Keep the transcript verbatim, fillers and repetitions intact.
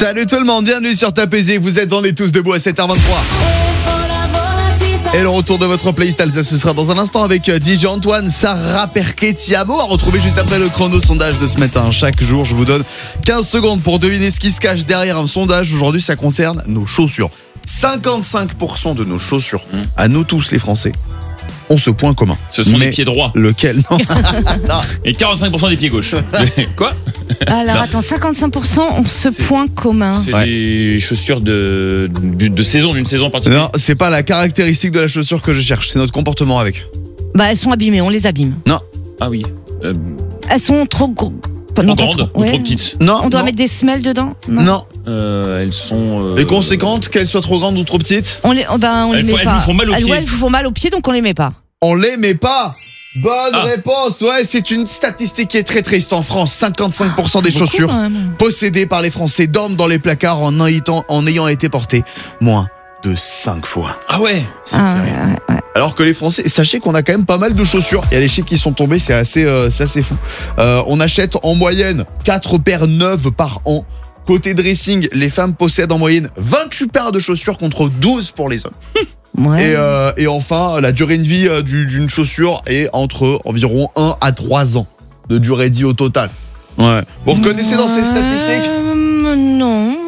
Salut tout le monde, bienvenue sur Tapez-y, vous êtes On est tous debout à sept heures vingt-trois. Et le retour de votre playlist Alsace, ce sera dans un instant avec D J Antoine, Sarah Perquet, Thiago, à retrouver juste après le chrono sondage de ce matin. Chaque jour, je vous donne quinze secondes pour deviner ce qui se cache derrière un sondage. Aujourd'hui, ça concerne nos chaussures. cinquante-cinq pour cent de nos chaussures, mmh. à nous tous les Français, ont ce point commun. Ce sont Mais les pieds droits. Lequel? Non. Non. Et quarante-cinq pour cent des pieds gauches. Quoi? Alors non. Attends, cinquante-cinq pour cent ont ce c'est, point commun. C'est ouais. des chaussures de, de, de saison, d'une saison particulière. Non, c'est pas la caractéristique de la chaussure que je cherche, c'est notre comportement avec. Bah elles sont abîmées, on les abîme. Non. Ah oui. Euh... Elles sont trop gros. Trop non, grandes trop, ou ouais. trop petites. Non. On doit non. mettre des semelles dedans. Non. non. Euh, elles sont. Euh... Et conséquentes, qu'elles soient trop grandes ou trop petites. On les, oh ben, on elles, les met elles pas. Elles vous font mal aux elles, pieds. Ouais, elles vous font mal aux pieds, donc on les met pas. On les met pas. Bonne ah. réponse. Ouais, c'est une statistique qui est très triste en France. cinquante-cinq pour cent des Beaucoup, chaussures possédées par les Français dorment dans les placards en ayant, en ayant été portées moins de cinq fois. Ah ouais. C'est ah terrible. Ouais, ouais, ouais. Alors que les Français, sachez qu'on a quand même pas mal de chaussures. Il y a des chiffres qui sont tombés, c'est assez, euh, c'est assez fou. Euh, on achète en moyenne quatre paires neuves par an. Côté dressing, les femmes possèdent en moyenne vingt-huit paires de chaussures contre douze pour les hommes. Ouais. Et, euh, et enfin, la durée de vie euh, du, d'une chaussure est entre environ un à trois ans de durée de vie au total. Ouais. Vous reconnaissez dans ces statistiques ? euh, Non.